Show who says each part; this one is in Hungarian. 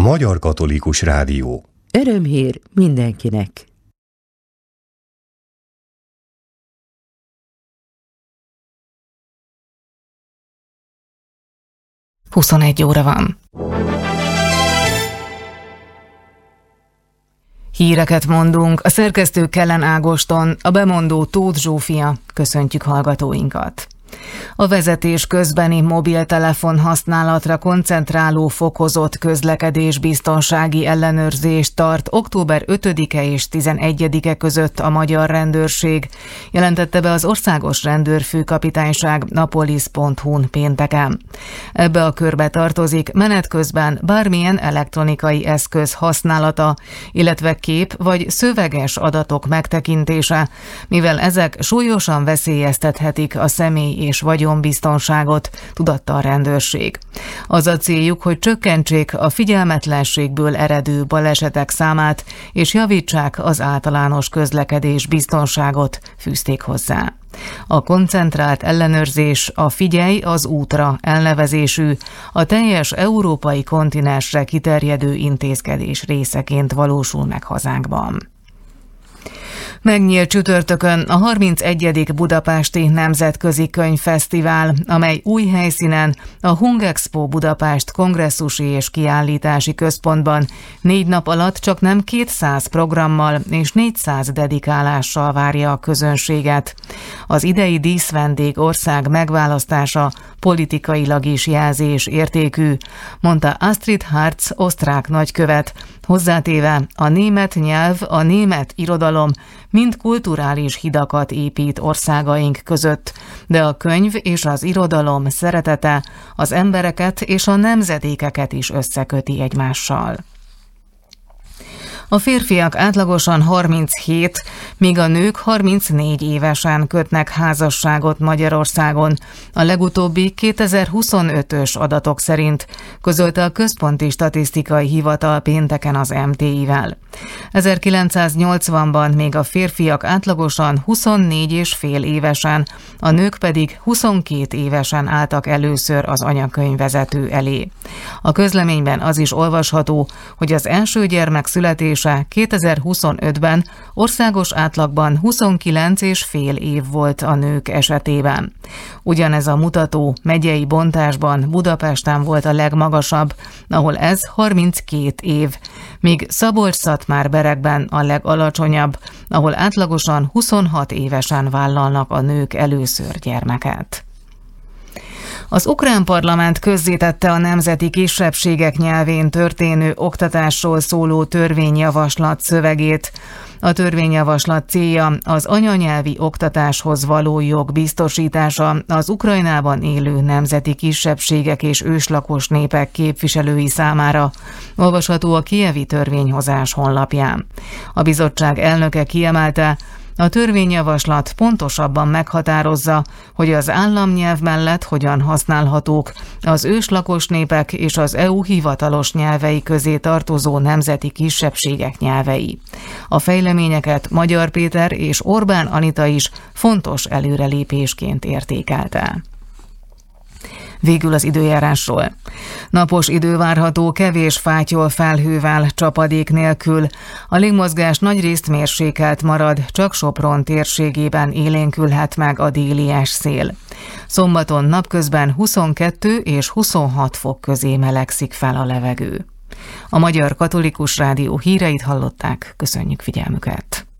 Speaker 1: Magyar Katolikus Rádió.
Speaker 2: Örömhír mindenkinek!
Speaker 3: Óra van. Híreket mondunk, a szerkesztő Kellen Ágoston, a bemondó Tóth Zsófia. Köszöntjük hallgatóinkat! A vezetés közbeni mobiltelefon használatra koncentráló fokozott közlekedésbiztonsági ellenőrzést tart október 5-e és 11-e között a magyar rendőrség, jelentette be az Országos Rendőrfőkapitányság napolis.hu-n pénteken. Ebbe a körbe tartozik menet közben bármilyen elektronikai eszköz használata, illetve kép vagy szöveges adatok megtekintése, mivel ezek súlyosan veszélyeztethetik a személy és vagyonbiztonságot, tudatta a rendőrség. Az a céljuk, hogy csökkentsék a figyelmetlenségből eredő balesetek számát, és javítsák az általános közlekedés biztonságot, fűzték hozzá. A koncentrált ellenőrzés a Figyelj az útra elnevezésű, a teljes európai kontinensre kiterjedő intézkedés részeként valósul meg hazánkban. Megnyílt csütörtökön a 31. Budapesti Nemzetközi Könyvfesztivál, amely új helyszínen, a Hungexpo Budapest kongresszusi és kiállítási központban 4 nap alatt csaknem 200 programmal és 400 dedikálással várja a közönséget. Az idei díszvendég ország megválasztása politikailag is jelzésértékű, mondta Astrid Hartz osztrák nagykövet, hozzátéve a német nyelv, a német irodalom mind kulturális hidakat épít országaink között, de a könyv és az irodalom szeretete az embereket és a nemzedékeket is összeköti egymással. A férfiak átlagosan 37, míg a nők 34 évesen kötnek házasságot Magyarországon. A legutóbbi 2025-ös adatok szerint, közölte a Központi Statisztikai Hivatal pénteken az MTI-vel. 1980-ban még a férfiak átlagosan 24,5 évesen, a nők pedig 22 évesen álltak először az anyakönyvvezető elé. A közleményben az is olvasható, hogy az első gyermek születése 2025-ben országos átlagban 29,5 év volt a nők esetében. Ugyanez a mutató megyei bontásban Budapesten volt a legmagasabb, ahol ez 32 év, míg Szabolcs-Szatmár-Beregben a legalacsonyabb, ahol átlagosan 26 évesen vállalnak a nők először gyermeket. Az ukrán parlament közzétette a nemzeti kisebbségek nyelvén történő oktatásról szóló törvényjavaslat szövegét. A törvényjavaslat célja az anyanyelvi oktatáshoz való jog biztosítása az Ukrajnában élő nemzeti kisebbségek és őslakos népek képviselői számára, olvasható a kijevi törvényhozás honlapján. A bizottság elnöke kiemelte, a törvényjavaslat pontosabban meghatározza, hogy az államnyelv mellett hogyan használhatók az őslakos népek és az EU hivatalos nyelvei közé tartozó nemzeti kisebbségek nyelvei. A fejleményeket Magyar Péter és Orbán Anita is fontos előrelépésként értékelte. Végül az időjárásról. Napos idő várható, kevés fátyol felhővel, csapadék nélkül. A légmozgás nagyrészt mérsékelt marad, csak Sopron térségében élénkülhet meg a déli szél. Szombaton napközben 22 és 26 fok közé melegszik fel a levegő. A Magyar Katolikus Rádió híreit hallották, köszönjük figyelmüket!